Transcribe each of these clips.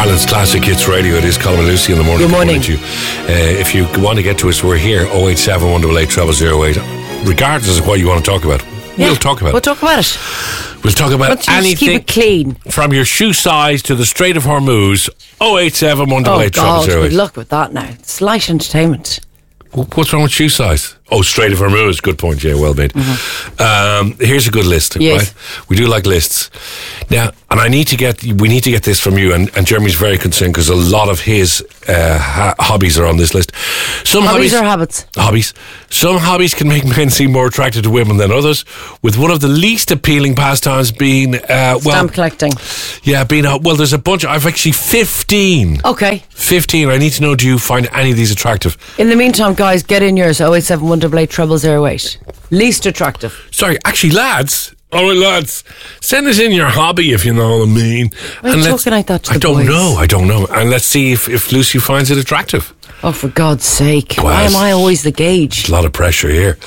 Ireland's Classic Hits Radio. It is Colin and Lucy in the morning. Good morning. If you want to get to us, we're here. 087 188 0008. Regardless of what you want to talk about, we'll talk about it. We'll talk about it. We'll talk about anything. Keep it clean. From your shoe size to the Strait of Hormuz. 087 188 God, 0008. good luck with that now. It's light entertainment. What's wrong with shoe size? Oh, Strait of Hormuz. Good point, yeah, well made. Here's a good list, Yes. right? We do like lists. Now, and we need to get this from you, and Jeremy's very concerned because a lot of his hobbies are on this list. Some hobbies or habits? Hobbies. Some hobbies can make men seem more attracted to women than others, with one of the least appealing pastimes being... stamp collecting. Yeah, there's a bunch. I've actually 15. Okay. 15. I need to know, do you find any of these attractive? In the meantime, guys, get in yours. 087 188 0008. Least attractive. Sorry, actually, lads. Oh, lads, send us in your hobby, if you know what I mean. Why are you talking like that to the boys? I don't know. And let's see if Lucy finds it attractive. Oh, for God's sake. Well, why am I always the gauge? A lot of pressure here.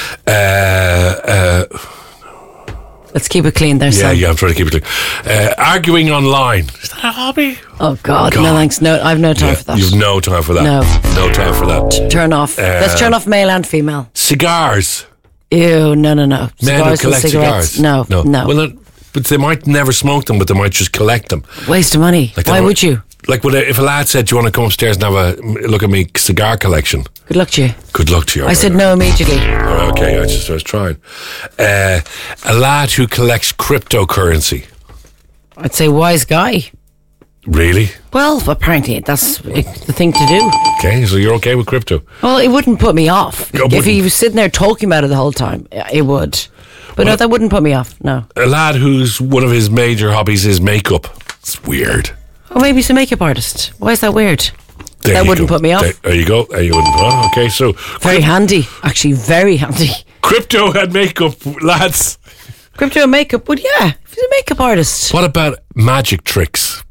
Let's keep it clean there, son. Yeah, I'm trying to keep it clean. Arguing online. Is that a hobby? Oh, God. No, thanks. No, I've no time for that. You've no time for that. No time for that. Turn off. Let's turn off male and female. Cigars. Ew, no. Men who collect cigars. No. Well, but they might never smoke them, but they might just collect them. Waste of money. Why would you? Like, if a lad said, do you want to come upstairs and have a look at me cigar collection? Good luck to you. Good luck to you. I said no immediately. Okay, I was trying. A lad who collects cryptocurrency. I'd say wise guy. Really? Well, apparently that's the thing to do. Okay, so you're okay with crypto? Well, it wouldn't put me off. If he was sitting there talking about it the whole time, it would. But no, that wouldn't put me off, no. A lad whose one of his major hobbies is makeup. It's weird. Or maybe he's a makeup artist. Why is that weird? That wouldn't put me off. There you go. You wouldn't. Oh, okay, so... Very handy. Actually, very handy. Crypto and makeup, lads. Crypto and makeup? Well, yeah. If he's a makeup artist. What about magic tricks?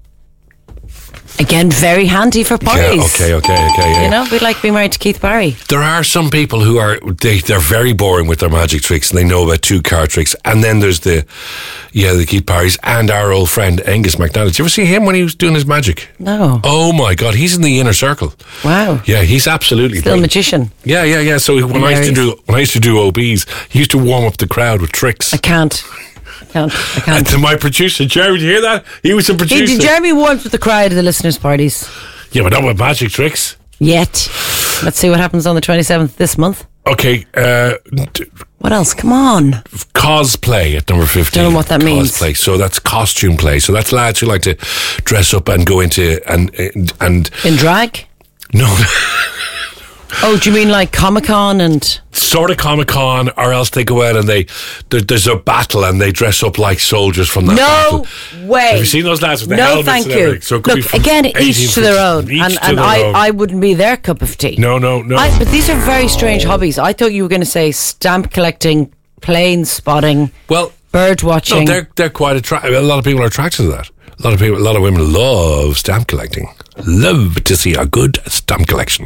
Again, very handy for parties. Yeah, okay. Yeah. You know, we'd like being married to Keith Barry. There are some people who are they're very boring with their magic tricks, and they know about 2 card tricks. And then there's the Keith Barrys and our old friend Angus McNally. Did you ever see him when he was doing his magic? No. Oh my God, he's in the inner circle. Wow. Yeah, he's absolutely still a magician. Yeah. So when I used to do OBs, he used to warm up the crowd with tricks. I can't. And to my producer, Jeremy, did you hear that? He was a producer. Jeremy warms with the crowd at the listeners' parties. Yeah, but not with magic tricks. Yet. Let's see what happens on the 27th this month. Okay. What else? Come on. Cosplay at number 15. Don't know what that means. Cosplay. So that's costume play. So that's lads who like to dress up and go into and in drag? No. Oh, do you mean like Comic-Con and... Sort of Comic-Con, or else they go out and there's a battle and they dress up like soldiers from that battle. No way. Have you seen those lads with the helmets? No, thank and everything? So it could be again, each to their own. And I wouldn't be their cup of tea. No. But these are very strange hobbies. I thought you were going to say stamp collecting, plane spotting, bird watching. No, they're quite attractive. A lot of people are attracted to that. A lot of women love stamp collecting. Love to see a good stamp collection.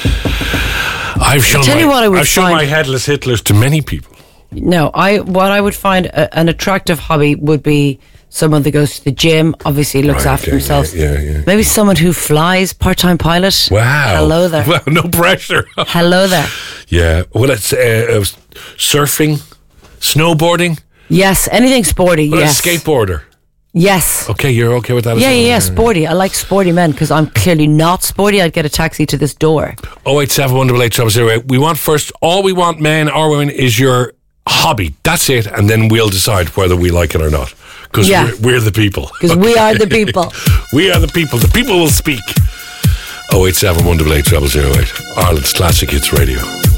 I've shown my headless Hitlers to many people. No, what I would find an attractive hobby would be someone that goes to the gym, obviously looks after themselves. Yeah. Maybe someone who flies, part-time pilot. Wow. Hello there. Well, no pressure. Hello there. Yeah. Well, it's surfing, snowboarding. Yes, anything sporty. Yes. A skateboarder. Yes. Okay, you're okay with that as well? Yeah, sporty. I like sporty men because I'm clearly not sporty. I'd get a taxi to this door. 087 188 0008. We want all we want, men or women, is your hobby. That's it. And then we'll decide whether we like it or not. Because we're the people. Because we are the people. We are the people. The people will speak. 087 188 0008. Ireland's Classic Hits Radio.